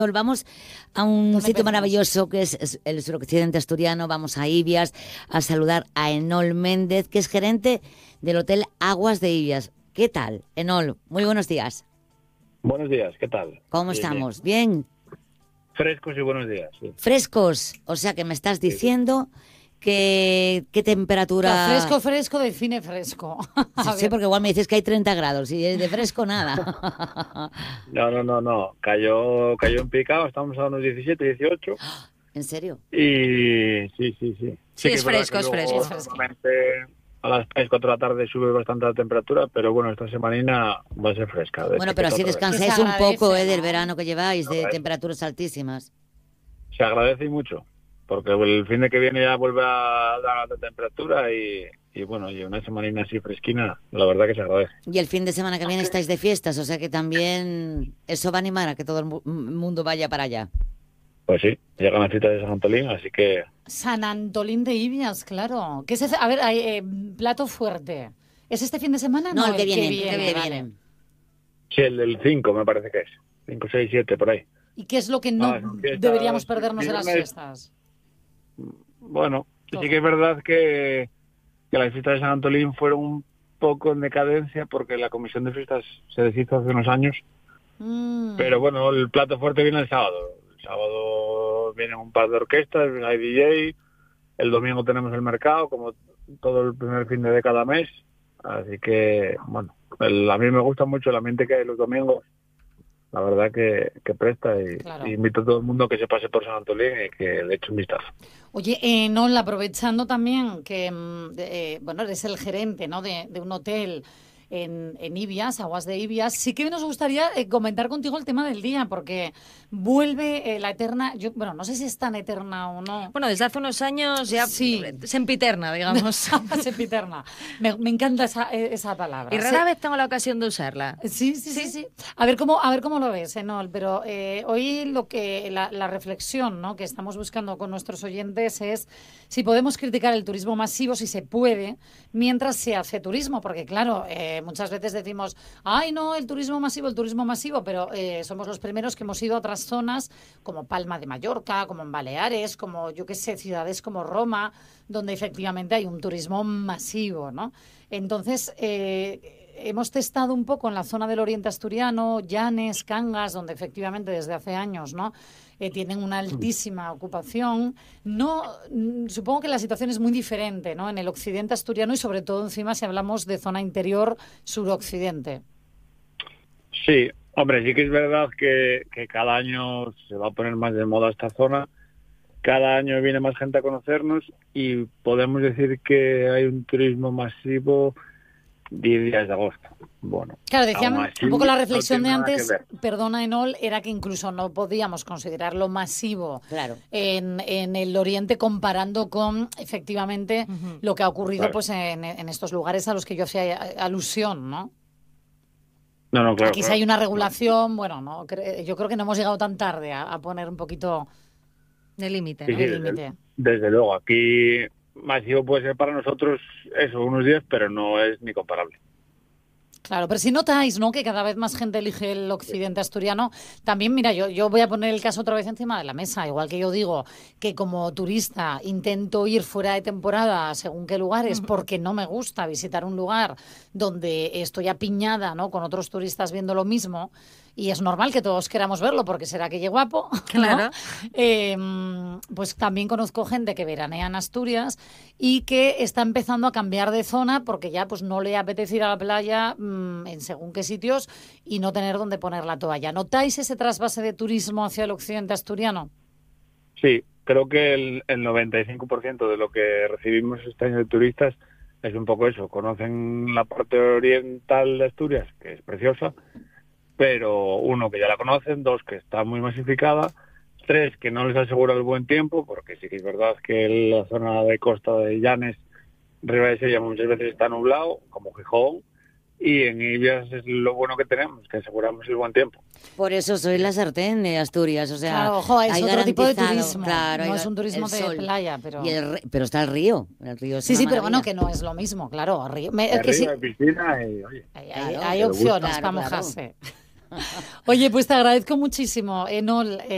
Vamos a un sitio maravilloso que es el suroccidente asturiano. Vamos a Ibias a saludar a Enol Méndez, que es gerente del Hotel Aguas de Ibias. ¿Qué tal, Enol? Muy buenos días. Buenos días, ¿qué tal? ¿Cómo estamos? ¿Bien? Frescos y buenos días. Sí. Frescos, o sea que me estás diciendo que qué temperatura... Fresco define fresco. Sí, porque igual me dices que hay 30 grados y de fresco nada. No. Cayó en picado, estamos a unos 17, 18. ¿En serio? Y sí. Sí, es fresco, es fresco. A las 3, 4 de la tarde sube bastante la temperatura, pero bueno, esta semanina va a ser fresca. Bueno, pero así descansáis un poco del verano que lleváis, de temperaturas altísimas. Se agradece y mucho, porque el fin de que viene ya vuelve a dar alta temperatura y bueno, y una semanina así fresquina, la verdad que se agradece. Y el fin de semana que viene estáis de fiestas, o sea que también eso va a animar a que todo el mundo vaya para allá. Pues sí, llegan las fiestas de San Antolín, así que... San Antolín de Ibias, claro. ¿Qué es ese? A ver, hay plato fuerte. ¿Es este fin de semana? No, el que viene. Sí, el del 5 me parece que es. 5, 6, 7, por ahí. ¿Y qué es lo que no deberíamos perdernos de las fiestas? Bueno, sí que es verdad que las fiestas de San Antolín fueron un poco en decadencia porque la comisión de fiestas se deshizo hace unos años. Pero bueno, el plato fuerte viene el sábado. El sábado vienen un par de orquestas, hay DJ, el domingo tenemos el mercado, como todo el primer fin de cada mes. Así que, bueno, a mí me gusta mucho el ambiente que hay los domingos. La verdad que presta y invito a todo el mundo que se pase por San Antolín y que le eche un vistazo. Oye, Enol, aprovechando también que, bueno, eres el gerente, ¿no?, de un hotel en Ibias, Aguas de Ibias, sí que nos gustaría comentar contigo el tema del día, porque vuelve la eterna, bueno, no sé si es tan eterna o no. Bueno, desde hace unos años ya sempiterna, digamos. Sempiterna. Me encanta esa palabra. Y rara vez tengo la ocasión de usarla. Sí. A ver cómo lo ves, Enol, pero hoy la reflexión, ¿no?, que estamos buscando con nuestros oyentes es si podemos criticar el turismo masivo, si se puede, mientras se hace turismo, porque claro, muchas veces decimos, ay no, el turismo masivo, pero somos los primeros que hemos ido a otras zonas como Palma de Mallorca, como en Baleares, como yo qué sé, ciudades como Roma, donde efectivamente hay un turismo masivo, ¿no? Entonces, hemos testado un poco en la zona del Oriente Asturiano, Llanes, Cangas, donde efectivamente desde hace años, ¿no?, tienen una altísima ocupación. Supongo que la situación es muy diferente, ¿no?, en el occidente asturiano y sobre todo encima si hablamos de zona interior suroccidente. Sí, hombre, sí que es verdad que cada año se va a poner más de moda esta zona. Cada año viene más gente a conocernos y podemos decir que hay un turismo masivo 10 días de agosto. Bueno, claro, decíamos un poco la reflexión de antes, perdona, Enol, era que incluso no podíamos considerarlo masivo en el Oriente comparando con efectivamente lo que ha ocurrido pues en estos lugares a los que yo hacía alusión, ¿no? No, claro. Aquí si hay una regulación, bueno, no, yo creo que no hemos llegado tan tarde a poner un poquito de límite, ¿no? Sí, desde luego, aquí masivo puede ser para nosotros eso, unos días, pero no es ni comparable. Claro, pero si notáis, ¿no?, que cada vez más gente elige el occidente asturiano, también, mira, yo voy a poner el caso otra vez encima de la mesa, igual que yo digo que como turista intento ir fuera de temporada según qué lugares, porque no me gusta visitar un lugar donde estoy apiñada, ¿no?, con otros turistas viendo lo mismo, y es normal que todos queramos verlo porque será que llegue guapo, ¿no? Claro. Pues también conozco gente que veranea en Asturias y que está empezando a cambiar de zona porque ya pues no le apetece ir a la playa en según qué sitios y no tener dónde poner la toalla. ¿Notáis ese trasvase de turismo hacia el occidente asturiano? Sí, creo que el 95% de lo que recibimos este año de turistas es un poco eso. Conocen la parte oriental de Asturias, que es preciosa, pero uno, que ya la conocen, dos, que está muy masificada, tres, que no les asegura el buen tiempo, porque sí que es verdad que la zona de costa de Llanes, Riva de Sella, muchas veces está nublado, como Gijón, y en Ibias es lo bueno que tenemos, que aseguramos el buen tiempo. Por eso soy la sartén de Asturias, o sea, claro, ojo, es hay otro tipo de turismo, claro, no es un turismo de playa, pero... pero está el río es sí, pero bueno, que no es lo mismo, claro. Río, piscina y, oye... Hay opciones para mojarse. Oye, pues te agradezco muchísimo, Enol.